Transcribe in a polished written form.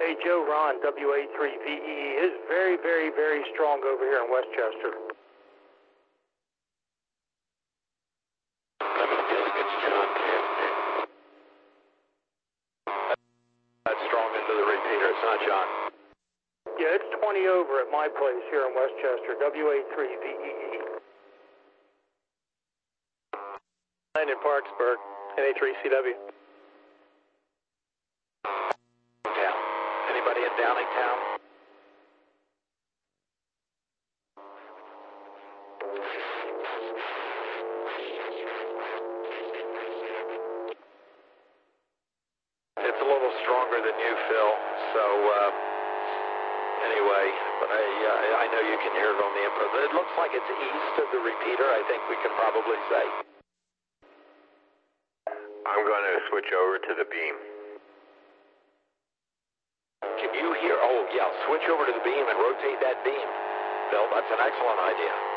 Hey, Joe Ron, WA3VEE is very, very, very strong over here in Westchester. Let me think, it's John. That's strong into the repeater, it's not John. Yeah, it's 20 over at my place here in Westchester, WA3VEE. Line in Parksburg, NA3CW. Town. Anybody in Downingtown? It's a little stronger than you, Phil, so anyway, but I know you can hear it on the input. It looks like it's east of the repeater, I think we can probably say. I'm going to switch over to the beam. Can you hear? Oh, yeah, switch over to the beam and rotate that beam. Phil, that's an excellent idea.